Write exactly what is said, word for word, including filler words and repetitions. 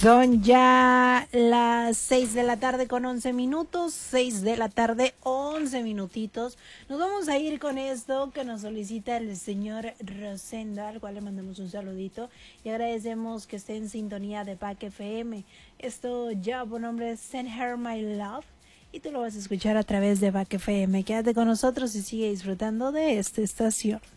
Son ya las seis de la tarde con once minutos, seis de la tarde, once minutitos. Nos vamos a ir con esto que nos solicita el señor Rosenda, al cual le mandamos un saludito y agradecemos que esté en sintonía de P A C F M. Esto ya por nombre Send Her My Love y tú lo vas a escuchar a través de P A C F M. Quédate con nosotros y sigue disfrutando de esta estación.